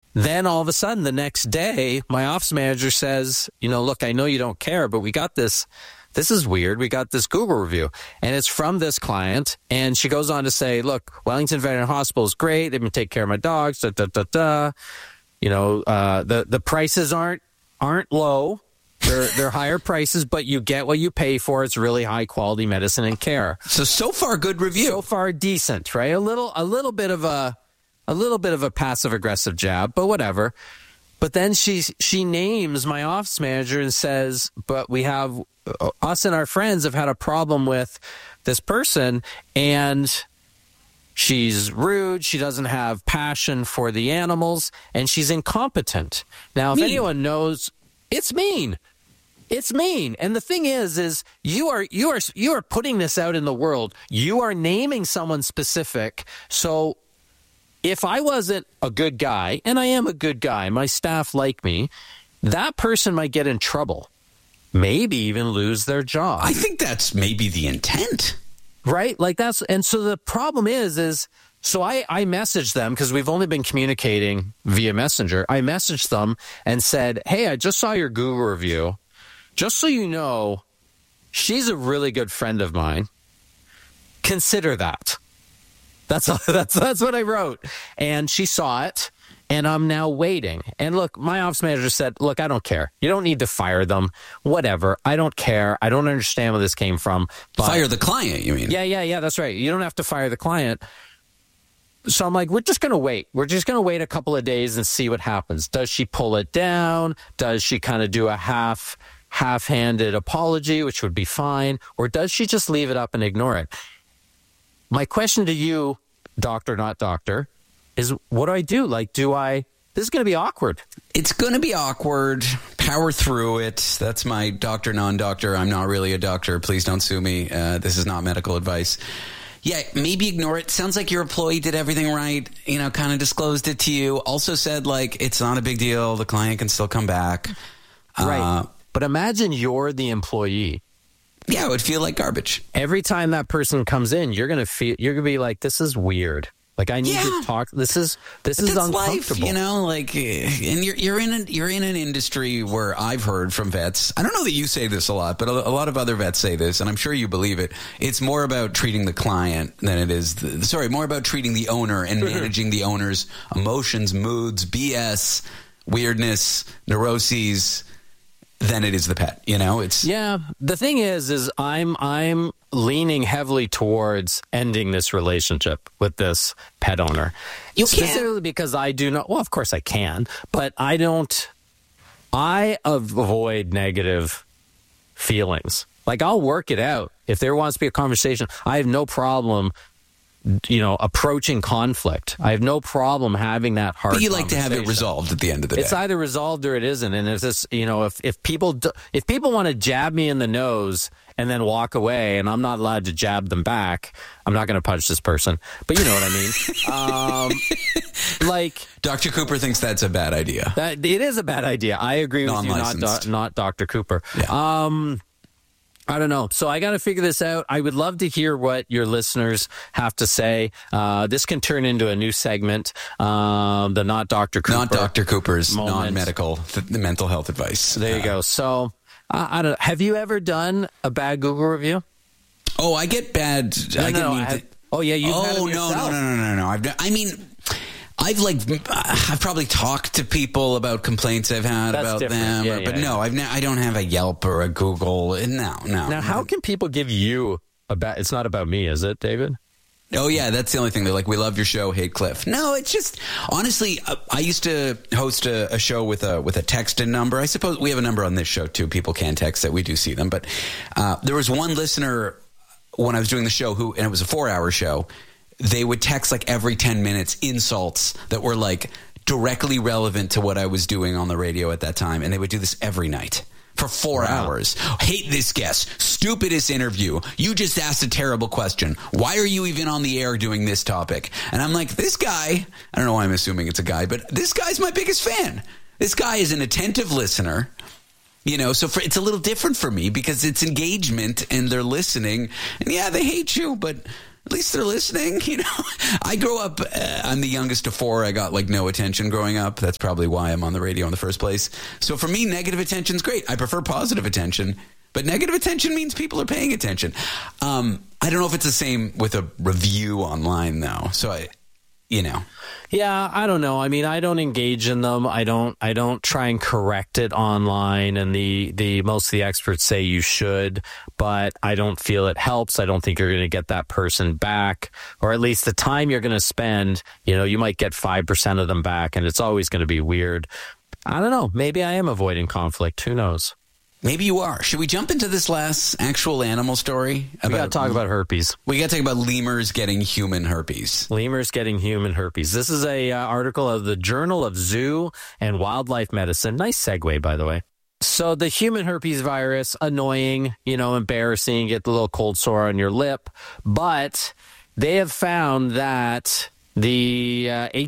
then all of a sudden the next day, my office manager says, look, I know you don't care, but we got this. This is weird. We got this Google review, and it's from this client. And she goes on to say, look, Wellington Veterinary Hospital is great. They've been taking care of my dogs. The prices aren't low. They're higher prices, but you get what you pay for. It's really high quality medicine and care. So far, good review. So far, decent, right? A little bit of a passive aggressive jab, but whatever. But then she names my office manager and says, but we have us and our friends have had a problem with this person, and she's rude. She doesn't have passion for the animals, and she's incompetent. Now, if anyone knows, it's mean. It's mean. And the thing is you are putting this out in the world. You are naming someone specific. So if I wasn't a good guy, and I am a good guy, my staff like me, that person might get in trouble. Maybe even lose their job. I think that's maybe the intent. Right? And so the problem is so I messaged them because we've only been communicating via Messenger. I messaged them and said, hey, I just saw your Google review. Just so you know, she's a really good friend of mine. Consider that. That's what I wrote. And she saw it, and I'm now waiting. And look, my office manager said, look, I don't care. You don't need to fire them. Whatever. I don't care. I don't understand where this came from. But fire the client, you mean? Yeah, that's right. You don't have to fire the client. So I'm like, we're just going to wait. We're just going to wait a couple of days and see what happens. Does she pull it down? Does she kind of do a half-handed apology, which would be fine? Or does she just leave it up and ignore it? My question to you, doctor, not doctor, is what do I do? This is going to be awkward. It's going to be awkward. Power through it. That's my doctor, non-doctor. I'm not really a doctor. Please don't sue me. This is not medical advice. Yeah, maybe ignore it. Sounds like your employee did everything right, kind of disclosed it to you. Also said, it's not a big deal. The client can still come back. Right. But imagine you're the employee. Yeah, it would feel like garbage. Every time that person comes in, you're going to be like, this is weird. I need to talk. This is uncomfortable. Life, and you're in an industry where I've heard from vets. I don't know that you say this a lot, but a lot of other vets say this, and I'm sure you believe it. It's more about treating the client than it is. More about treating the owner and managing the owner's emotions, moods, BS, weirdness, neuroses, than it is the pet. The thing is I'm leaning heavily towards ending this relationship with this pet owner. You specifically because I do not. Well, of course I can, but I don't. I avoid negative feelings. I'll work it out if there wants to be a conversation. I have no problem. Approaching conflict. I have no problem having that hard conversation. But you like to have it resolved at the end of the day. It's either resolved or it isn't. And if this, if people want to jab me in the nose and then walk away, and I'm not allowed to jab them back, I'm not going to punch this person. But you know what I mean. Dr. Cooper thinks that's a bad idea. It is a bad idea. I agree with you, not Dr. Cooper. Yeah. I don't know. So I got to figure this out. I would love to hear what your listeners have to say. This can turn into a new segment. The Not Dr. Cooper. Not Dr. Cooper's moment. Non-medical, the mental health advice. There you go. So I don't know. Have you ever done a bad Google review? Oh, I get bad. You've had them yourself. No. I've probably talked to people about complaints I've had about them, I don't have a Yelp or a Google. No. Now, how can people give you a bad? It's not about me, is it, David? Oh yeah, that's the only thing. They're like, we love your show, hate Cliff. No, it's just honestly, I used to host a show with a text-in number. I suppose we have a number on this show too. People can text that. We do see them, but there was one listener when I was doing the show and it was a 4-hour show. They would text every 10 minutes insults that were directly relevant to what I was doing on the radio at that time. And they would do this every night for 4 hours. Hate this guest. Stupidest interview. You just asked a terrible question. Why are you even on the air doing this topic? And I'm like, this guy, I don't know why I'm assuming it's a guy, but this guy's my biggest fan. This guy is an attentive listener. So it's a little different for me because it's engagement and they're listening. And yeah, they hate you, but at least they're listening. You know, I grew up, I'm the youngest of 4. I got like no attention growing up. That's probably why I'm on the radio in the first place. So for me, negative attention's great. I prefer positive attention, but negative attention means people are paying attention. I don't know if it's the same with a review online though. So Yeah, I don't know. I mean, I don't engage in them. I don't try and correct it online. And the most of the experts say you should, but I don't feel it helps. I don't think you're going to get that person back, or at least the time you're going to spend. You might get 5% of them back, and it's always going to be weird. I don't know. Maybe I am avoiding conflict. Who knows? Maybe you are. Should we jump into this last actual animal story? We got to talk about herpes. We got to talk about lemurs getting human herpes. Lemurs getting human herpes. This is a article of the Journal of Zoo and Wildlife Medicine. Nice segue, by the way. So the human herpes virus, annoying, embarrassing, get the little cold sore on your lip. But they have found that the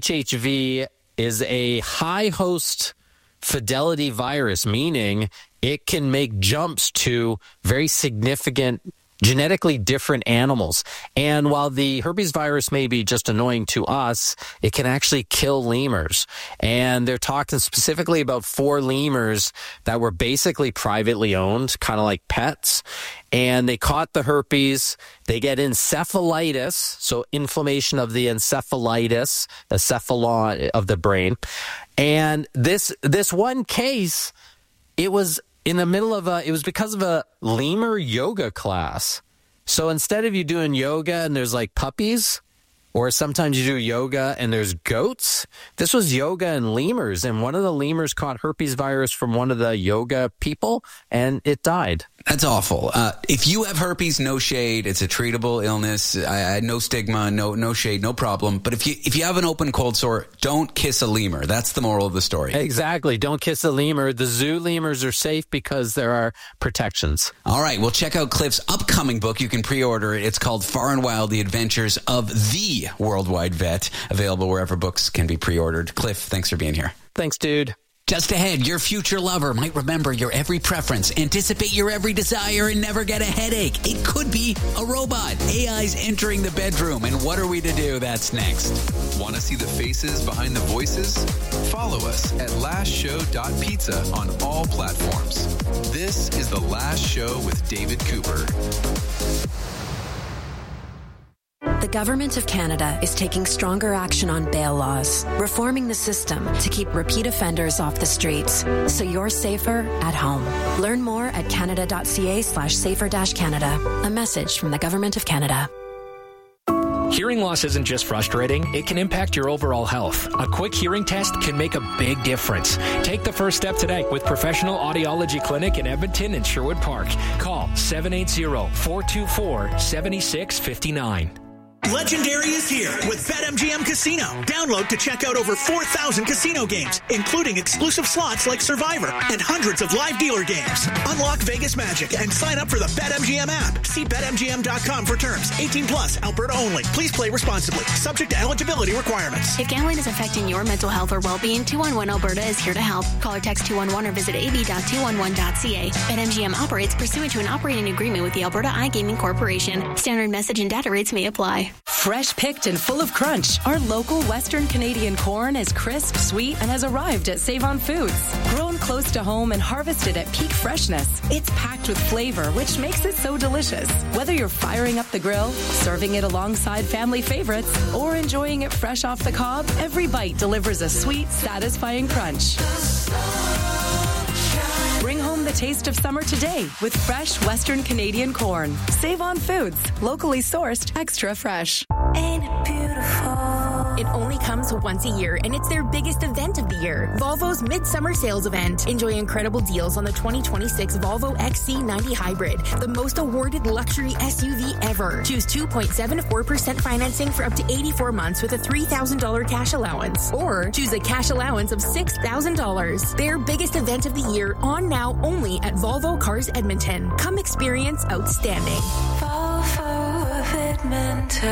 HHV is a high host fidelity virus, meaning it can make jumps to very significant, genetically different animals. And while the herpes virus may be just annoying to us, it can actually kill lemurs. And they're talking specifically about 4 lemurs that were basically privately owned, kind of like pets. And they caught the herpes. They get encephalitis, so inflammation of the encephalitis, the cephalon of the brain. And this one case, it was in the middle of it was because of a lemur yoga class. So instead of you doing yoga and there's like puppies, or sometimes you do yoga and there's goats, this was yoga and lemurs. And one of the lemurs caught herpes virus from one of the yoga people, and it died. That's awful. If you have herpes, no shade. It's a treatable illness. No stigma, no shade, no problem. But if you have an open cold sore, don't kiss a lemur. That's the moral of the story. Exactly. Don't kiss a lemur. The zoo lemurs are safe because there are protections. All right. Well, check out Cliff's upcoming book. You can pre-order it. It's called Far and Wild, The Adventures of the Worldwide Vet. Available wherever books can be pre-ordered. Cliff, thanks for being here. Thanks, dude. Just ahead, your future lover might remember your every preference, anticipate your every desire, and never get a headache. It could be a robot. AI's entering the bedroom, and what are we to do? That's next. Want to see the faces behind the voices? Follow us at lastshow.pizza on all platforms. This is The Last Show with David Cooper. The Government of Canada is taking stronger action on bail laws, reforming the system to keep repeat offenders off the streets, so you're safer at home. Learn more at canada.ca/safer-canada. A message from the Government of Canada. Hearing loss isn't just frustrating, it can impact your overall health. A quick hearing test can make a big difference. Take the first step today with Professional Audiology Clinic in Edmonton and Sherwood Park. Call 780-424-7659. Legendary is here with BetMGM Casino. Download to check out over 4,000 casino games, including exclusive slots like Survivor and hundreds of live dealer games. Unlock Vegas magic and sign up for the BetMGM app. See BetMGM.com for terms. 18 plus, Alberta only. Please play responsibly. Subject to eligibility requirements. If gambling is affecting your mental health or well-being, 211 Alberta is here to help. Call or text 211 or visit ab.211.ca. BetMGM operates pursuant to an operating agreement with the Alberta iGaming Corporation. Standard message and data rates may apply. Fresh picked and full of crunch, our local Western Canadian corn is crisp, sweet, and has arrived at Save-On Foods. Grown close to home and harvested at peak freshness, it's packed with flavor, which makes it so delicious. Whether you're firing up the grill, serving it alongside family favorites, or enjoying it fresh off the cob, every bite delivers a sweet, satisfying crunch. Bring home the taste of summer today with fresh Western Canadian corn. Save-On Foods, locally sourced, extra fresh. Ain't it beautiful? It only comes once a year, and it's their biggest event of the year. Volvo's Midsummer Sales Event. Enjoy incredible deals on the 2026 Volvo XC90 Hybrid, the most awarded luxury SUV ever. Choose 2.74% financing for up to 84 months with a $3,000 cash allowance. Or choose a cash allowance of $6,000. Their biggest event of the year, on now only at Volvo Cars Edmonton. Come experience outstanding. Volvo of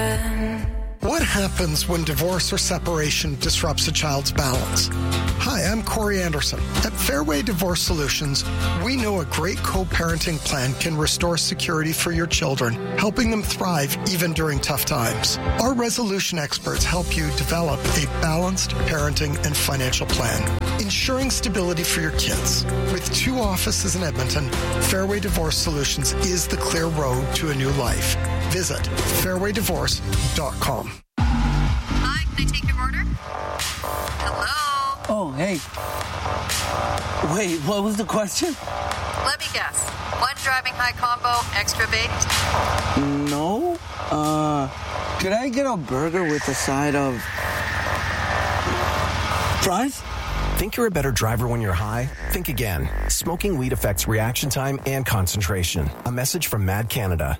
Edmonton. What happens when divorce or separation disrupts a child's balance? Hi, I'm I'm Corey Anderson. At Fairway Divorce Solutions, we know a great co-parenting plan can restore security for your children, helping them thrive even during tough times. Our resolution experts help you develop a balanced parenting and financial plan, ensuring stability for your kids. With 2 offices in Edmonton, Fairway Divorce Solutions is the clear road to a new life. Visit fairwaydivorce.com. Hi, can I take your order? Hello? Oh, hey. Wait, what was the question? Let me guess. 1 driving high combo, extra baked? No. Could I get a burger with a side of fries? Think you're a better driver when you're high? Think again. Smoking weed affects reaction time and concentration. A message from Mad Canada.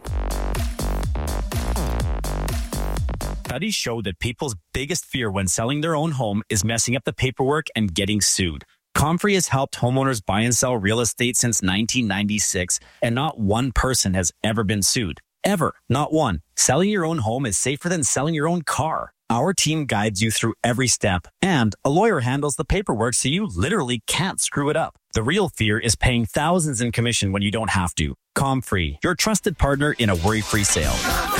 Studies show that people's biggest fear when selling their own home is messing up the paperwork and getting sued. Comfrey has helped homeowners buy and sell real estate since 1996, and not one person has ever been sued. Ever. Not one. Selling your own home is safer than selling your own car. Our team guides you through every step, and a lawyer handles the paperwork so you literally can't screw it up. The real fear is paying thousands in commission when you don't have to. Comfrey, your trusted partner in a worry-free sale.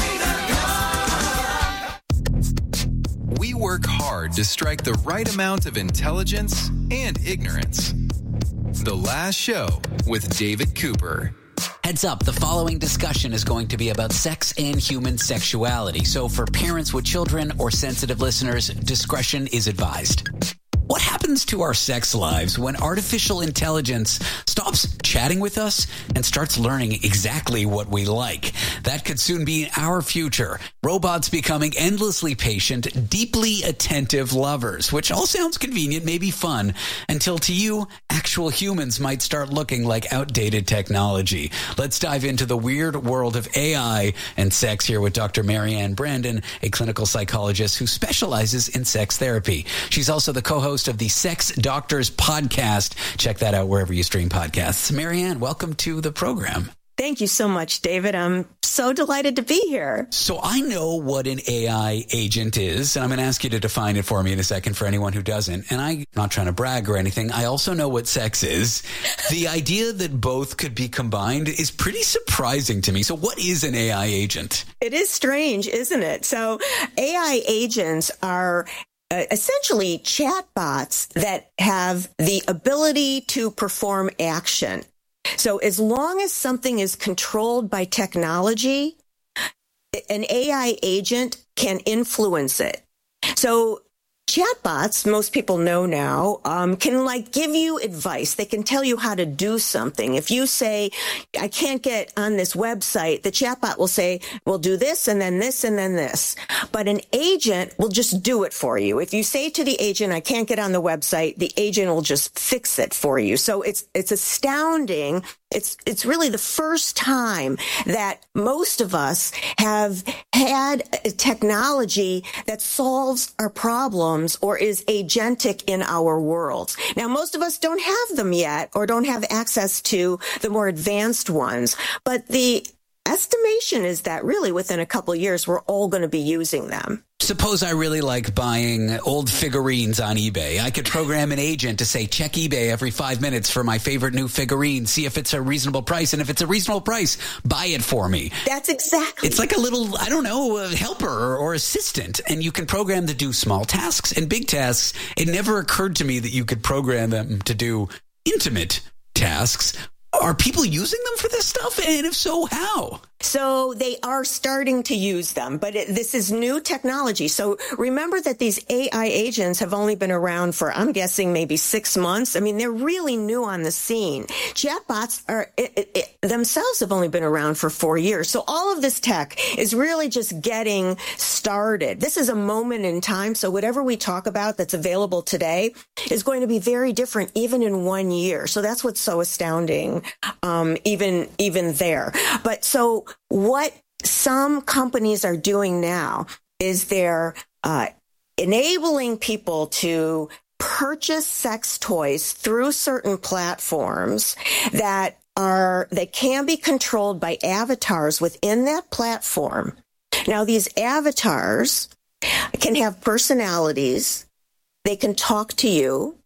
We work hard to strike the right amount of intelligence and ignorance. The Last Show with David Cooper. Heads up, the following discussion is going to be about sex and human sexuality. So for parents with children or sensitive listeners, discretion is advised. What happens to our sex lives when artificial intelligence stops chatting with us and starts learning exactly what we like? That could soon be our future. Robots becoming endlessly patient, deeply attentive lovers, which all sounds convenient, maybe fun, until to you, actual humans might start looking like outdated technology. Let's dive into the weird world of AI and sex here with Dr. Marianne Brandon, a clinical psychologist who specializes in sex therapy. She's also the co-host of the Sex Doctors podcast. Check that out wherever you stream podcasts. Marianne, welcome to the program. Thank you so much, David. I'm so delighted to be here. So I know what an AI agent is, and I'm going to ask you to define it for me in a second for anyone who doesn't. And I'm not trying to brag or anything. I also know what sex is. The idea that both could be combined is pretty surprising to me. So what is an AI agent? It is strange, isn't it? So AI agents are essentially chatbots that have the ability to perform action. So as long as something is controlled by technology, an AI agent can influence it. So chatbots, most people know now, can give you advice. They can tell you how to do something. If you say, I can't get on this website, the chatbot will say, we'll do this and then this and then this. But an agent will just do it for you. If you say to the agent, I can't get on the website, the agent will just fix it for you. So it's astounding. It's really the first time that most of us have had a technology that solves our problems or is agentic in our world. Now, most of us don't have them yet or don't have access to the more advanced ones, but the estimation is that really within a couple of years, we're all going to be using them. Suppose I really like buying old figurines on eBay. I could program an agent to say, check eBay every 5 minutes for my favorite new figurine, see if it's a reasonable price. And if it's a reasonable price, buy it for me. That's exactly. It's like a little, helper or assistant. And you can program to do small tasks and big tasks. It never occurred to me that you could program them to do intimate tasks. Are people using them for this stuff? And if so, how? So they are starting to use them, but this is new technology. So remember that these AI agents have only been around for, I'm guessing, maybe 6 months. I mean, they're really new on the scene. Chatbots themselves have only been around for 4 years. So all of this tech is really just getting started. This is a moment in time. So whatever we talk about that's available today is going to be very different even in 1 year. So that's what's so astounding, even there. But so what some companies are doing now is they're enabling people to purchase sex toys through certain platforms that can be controlled by avatars within that platform. Now, these avatars can have personalities. They can talk to you.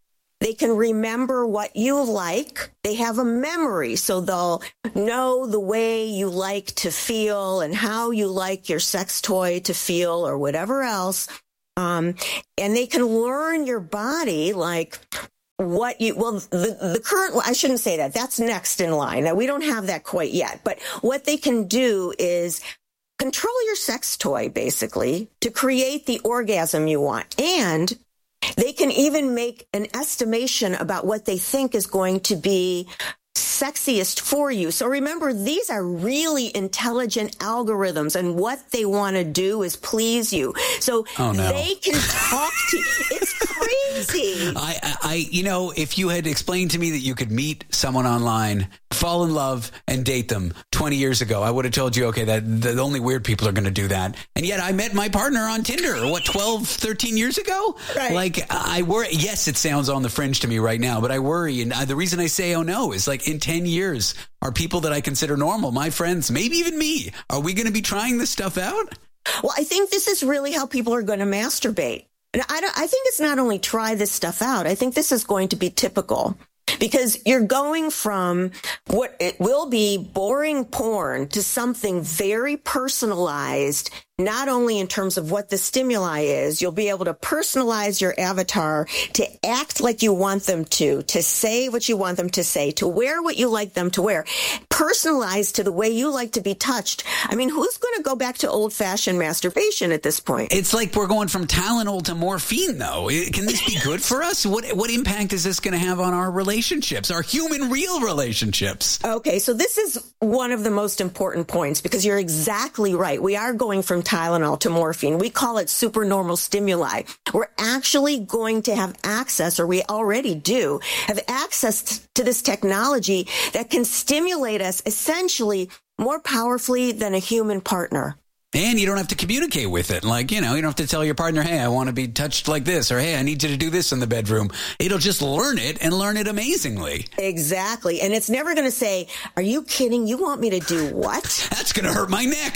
They can remember what you like. They have a memory, so they'll know the way you like to feel and how you like your sex toy to feel or whatever else. And they can learn your body, like what you, well, the current, I shouldn't say that. That's next in line. Now, we don't have that quite yet. But what they can do is control your sex toy, basically, to create the orgasm you want. And they can even make an estimation about what they think is going to be sexiest for you. So remember, these are really intelligent algorithms, and what they want to do is please you. So they can talk to you. It's crazy. I, you know, if you had explained to me that you could meet someone online, fall in love, and date them 20 years ago, I would have told you, okay, that the only weird people are going to do that. And yet I met my partner on Tinder, 12, 13 years ago? Right. Like, I worry. Yes, it sounds on the fringe to me right now, but I worry. And the reason I say, oh no, is like in 10 years, are people that I consider normal, my friends, maybe even me, are we going to be trying this stuff out? Well, I think this is really how people are going to masturbate. And I think it's not only try this stuff out. I think this is going to be typical. Because you're going from what it will be boring porn to something very personalized, not only in terms of what the stimuli is. You'll be able to personalize your avatar to act like you want them to say what you want them to say, to wear what you like them to wear, personalized to the way you like to be touched. I mean, who's going to go back to old-fashioned masturbation at this point? It's like we're going from Tylenol to morphine, though. Can this be good for us? What impact is this going to have on our relationships, our human, real relationships? Okay, so this is one of the most important points, because you're exactly right. We are going from Tylenol to morphine. We call it supernormal stimuli. We're actually going to have access, or we already do, have access to this technology that can stimulate us essentially more powerfully than a human partner. And you don't have to communicate with it. Like, you don't have to tell your partner, hey, I want to be touched like this, or hey, I need you to do this in the bedroom. It'll just learn it and learn it amazingly. Exactly. And it's never going to say, are you kidding? You want me to do what? That's going to hurt my neck.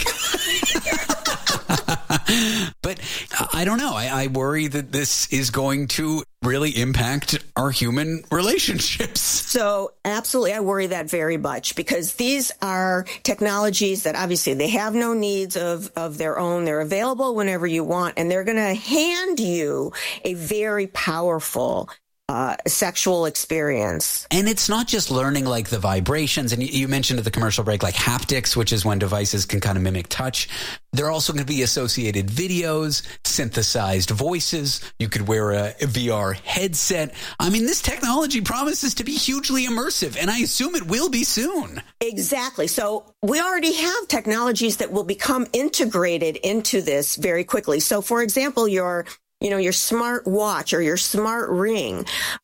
But I don't know. I worry that this is going to really impact our human relationships. So absolutely, I worry that very much, because these are technologies that obviously they have no needs of their own. They're available whenever you want, and they're going to hand you a very powerful sexual experience. And it's not just learning like the vibrations. And you mentioned at the commercial break, like haptics, which is when devices can kind of mimic touch. There are also going to be associated videos, synthesized voices. You could wear a VR headset. I mean, this technology promises to be hugely immersive, and I assume it will be soon. Exactly. So we already have technologies that will become integrated into this very quickly. So for example, your smart watch or your smart ring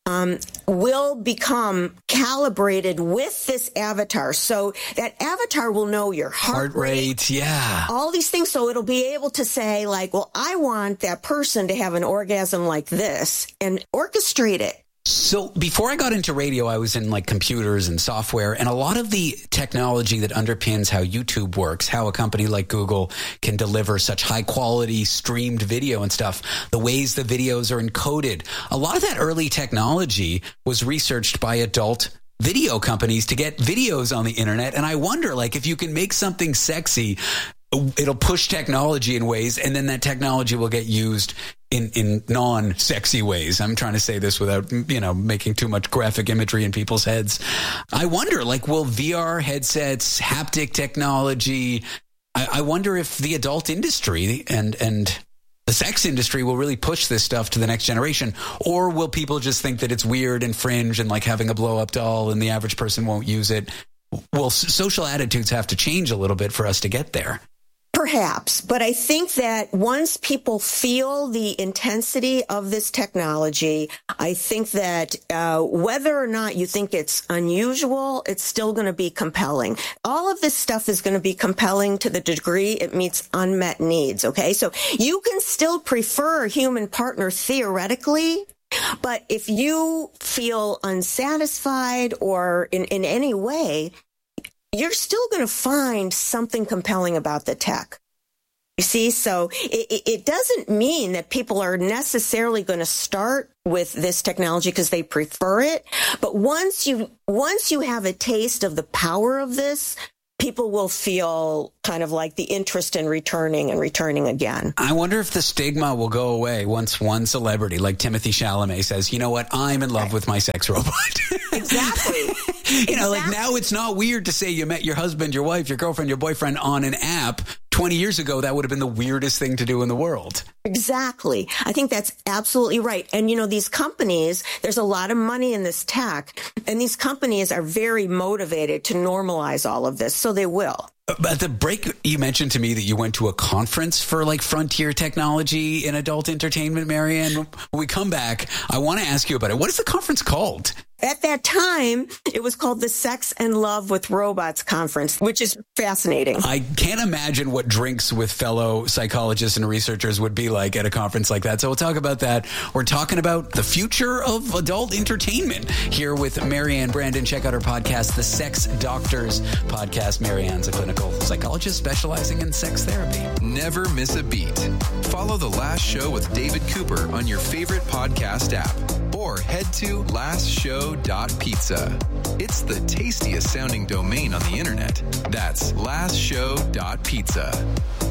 will become calibrated with this avatar. So that avatar will know your heart rate. Yeah. All these things. So it'll be able to say, like, well, I want that person to have an orgasm like this, and orchestrate it. So before I got into radio, I was in like computers and software, and a lot of the technology that underpins how YouTube works, how a company like Google can deliver such high quality streamed video and stuff, the ways the videos are encoded. A lot of that early technology was researched by adult video companies to get videos on the internet. And I wonder, like, if you can make something sexy, it'll push technology in ways, and then that technology will get used in non-sexy ways. I'm trying to say this without, making too much graphic imagery in people's heads. I wonder, like, will VR headsets, haptic technology, I wonder if the adult industry and the sex industry will really push this stuff to the next generation, or will people just think that it's weird and fringe and like having a blow-up doll and the average person won't use it? Well, social attitudes have to change a little bit for us to get there. Perhaps, but I think that once people feel the intensity of this technology, I think that whether or not you think it's unusual, it's still going to be compelling. All of this stuff is going to be compelling to the degree it meets unmet needs, okay? So you can still prefer a human partner theoretically, but if you feel unsatisfied or in any way, you're still going to find something compelling about the tech. You see, so it doesn't mean that people are necessarily going to start with this technology because they prefer it. But once you have a taste of the power of this, people will feel kind of like the interest in returning again. I wonder if the stigma will go away once one celebrity like Timothée Chalamet says, you know what, I'm in love with my sex robot. Exactly. You know, like now it's not weird to say you met your husband, your wife, your girlfriend, your boyfriend on an app. 20 years ago, that would have been the weirdest thing to do in the world. Exactly. I think that's absolutely right. And, you know, these companies, there's a lot of money in this tech, and these companies are very motivated to normalize all of this, so they will. At the break, you mentioned to me that you went to a conference for like frontier technology in adult entertainment, Marianne. When we come back, I want to ask you about it. What is the conference called? At that time, it was called the Sex and Love with Robots Conference, which is fascinating. I can't imagine what drinks with fellow psychologists and researchers would be like at a conference like that. So we'll talk about that. We're talking about the future of adult entertainment here with Marianne Brandon. Check out her podcast, the Sex Doctors Podcast. Marianne's a clinical psychologist specializing in sex therapy. Never miss a beat. Follow The Last Show with David Cooper on your favorite podcast app or head to lastshow.pizza. It's the tastiest sounding domain on the internet. That's lastshow.pizza.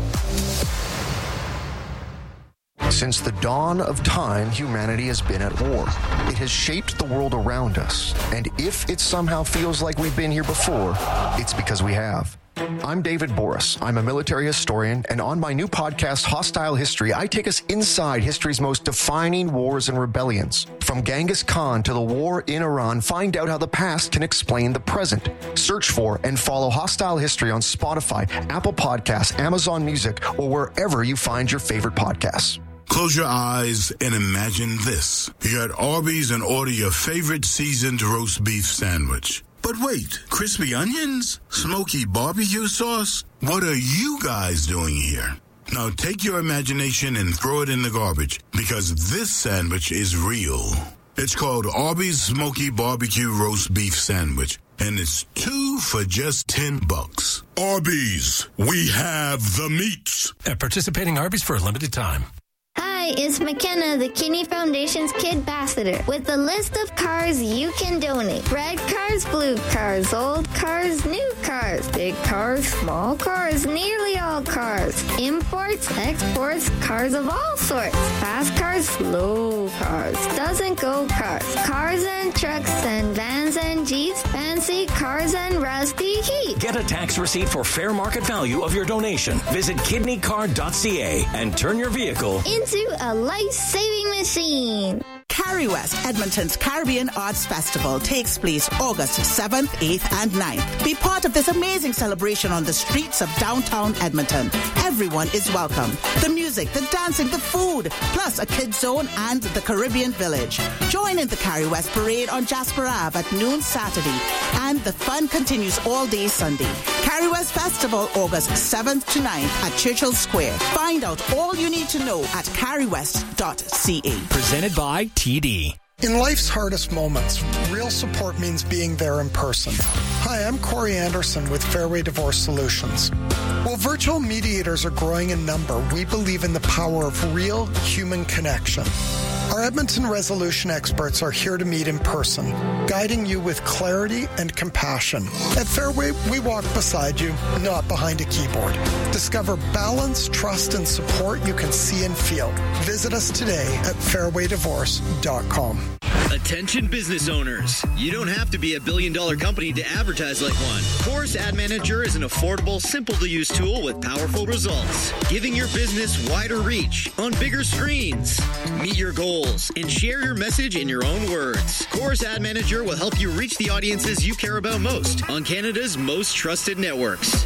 Since the dawn of time, humanity has been at war. It has shaped the world around us. And if it somehow feels like we've been here before, it's because we have. I'm David Boris. I'm a military historian, and on my new podcast, Hostile History, I take us inside history's most defining wars and rebellions. From Genghis Khan to the war in Iran, find out how the past can explain the present. Search for and follow Hostile History on Spotify, Apple Podcasts, Amazon Music, or wherever you find your favorite podcasts. Close your eyes and imagine this. You're at Arby's and order your favorite seasoned roast beef sandwich. But wait, crispy onions? Smoky barbecue sauce? What are you guys doing here? Now take your imagination and throw it in the garbage, because this sandwich is real. It's called Arby's Smoky Barbecue Roast Beef Sandwich, and it's 2 for just $10. Arby's, we have the meats. At participating Arby's for a limited time. Hi, it's McKenna, the Kidney Foundation's Kid Ambassador, with a list of cars you can donate. Red cars, blue cars, old cars, new cars, big cars, small cars, nearly all cars, imports, exports, cars of all sorts, fast cars, slow cars, doesn't go cars, cars and trucks and vans and jeeps, fancy cars and rusty heat. Get a tax receipt for fair market value of your donation. Visit kidneycard.ca and turn your vehicle into a life-saving machine. Carrie West, Edmonton's Caribbean Arts Festival, takes place August 7th, 8th, and 9th. Be part of this amazing celebration on the streets of downtown Edmonton. Everyone is welcome. The music, the dancing, the food, plus a kids zone and the Caribbean Village. Join in the Carrie West Parade on Jasper Ave at noon Saturday, and the fun continues all day Sunday. Carrie West Festival, August 7th to 9th at Churchill Square. Find out all you need to know at carriewest.ca. Presented by TD. In life's hardest moments, real support means being there in person. Hi, I'm Corey Anderson with Fairway Divorce Solutions. While virtual mediators are growing in number, we believe in the power of real human connection. Our Edmonton resolution experts are here to meet in person, guiding you with clarity and compassion. At Fairway, we walk beside you, not behind a keyboard. Discover balance, trust, and support you can see and feel. Visit us today at fairwaydivorce.com. Attention business owners. You don't have to be a billion-dollar company to advertise like one. Chorus Ad Manager is an affordable, simple-to-use tool with powerful results, giving your business wider reach on bigger screens. Meet your goals and share your message in your own words. Chorus Ad Manager will help you reach the audiences you care about most on Canada's most trusted networks.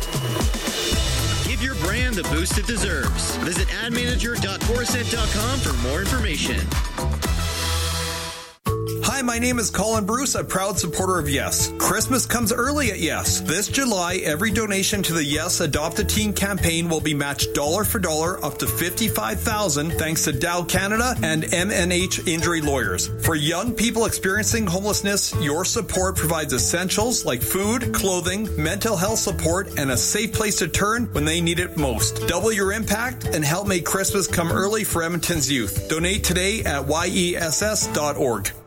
Give your brand the boost it deserves. Visit admanager.corusent.com for more information. Hi, my name is Colin Bruce, a proud supporter of Yes. Christmas comes early at Yes. This July, every donation to the Yes Adopt a Teen campaign will be matched dollar for dollar up to $55,000 thanks to Dow Canada and MNH Injury Lawyers. For young people experiencing homelessness, your support provides essentials like food, clothing, mental health support, and a safe place to turn when they need it most. Double your impact and help make Christmas come early for Edmonton's youth. Donate today at yess.org.